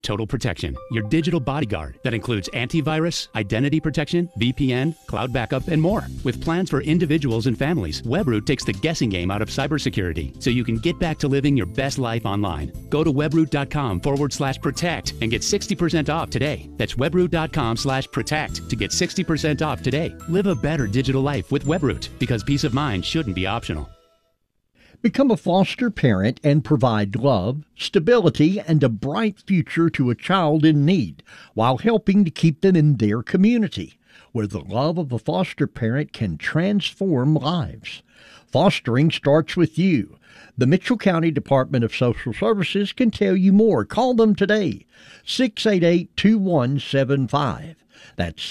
Total Protection, your digital bodyguard that includes antivirus, identity protection, VPN, cloud backup, and more. With plans for individuals and families, Webroot takes the guessing game out of cybersecurity so you can get back to living your best life online. Go to webroot.com/protect and get 60% off today. That's webroot.com/protect to get 60% off today. Live a better digital life with Webroot, because peace of mind shouldn't be optional. Become a foster parent and provide love, stability, and a bright future to a child in need while helping to keep them in their community, where the love of a foster parent can transform lives. Fostering starts with you. The Mitchell County Department of Social Services can tell you more. Call them today, 688-2175. That's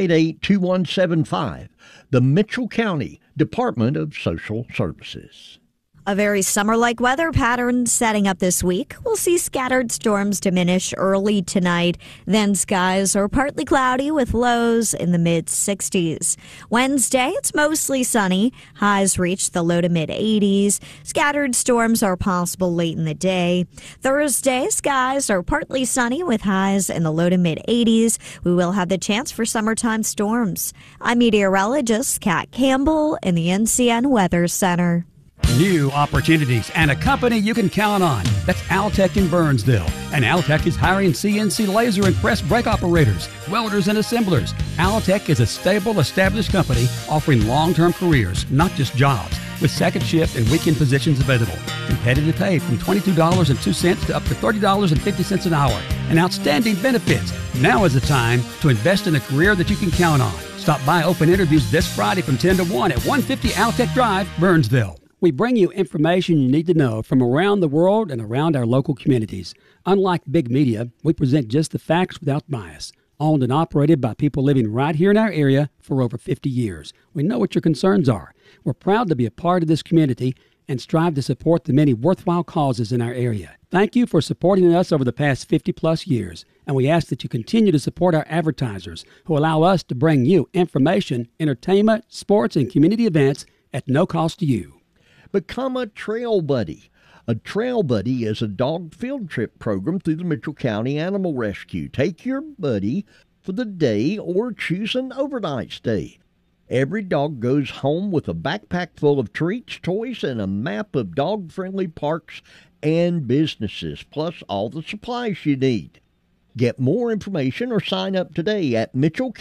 688-2175. The Mitchell County Department of Social Services. A very summer-like weather pattern setting up this week. We'll see scattered storms diminish early tonight. Then skies are partly cloudy with lows in the mid-60s. Wednesday, it's mostly sunny. Highs reach the low to mid-80s. Scattered storms are possible late in the day. Thursday, skies are partly sunny with highs in the low to mid-80s. We will have the chance for summertime storms. I'm meteorologist Kat Campbell in the NCN Weather Center. New opportunities and a company you can count on. That's Altec in Burnsville. And Altec is hiring CNC laser and press brake operators, welders, and assemblers. Altec is a stable, established company offering long-term careers, not just jobs, with second shift and weekend positions available. Competitive pay from $22.02 to up to $30.50 an hour. And outstanding benefits. Now is the time to invest in a career that you can count on. Stop by open interviews this Friday from 10 to 1 at 150 Altec Drive, Burnsville. We bring you information you need to know from around the world and around our local communities. Unlike big media, we present just the facts without bias. Owned and operated by people living right here in our area for over 50 years. We know what your concerns are. We're proud to be a part of this community and strive to support the many worthwhile causes in our area. Thank you for supporting us over the past 50-plus years, and we ask that you continue to support our advertisers who allow us to bring you information, entertainment, sports, and community events at no cost to you. Become a Trail Buddy. A Trail Buddy is a dog field trip program through the Mitchell County Animal Rescue. Take your buddy for the day or choose an overnight stay. Every dog goes home with a backpack full of treats, toys, and a map of dog-friendly parks and businesses, plus all the supplies you need. Get more information or sign up today at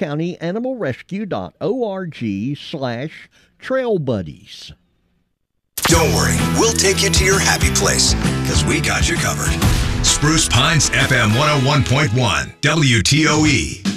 mitchellcountyanimalrescue.org/trailbuddies. Don't worry, we'll take you to your happy place, because we got you covered. Spruce Pines FM 101.1, WTOE.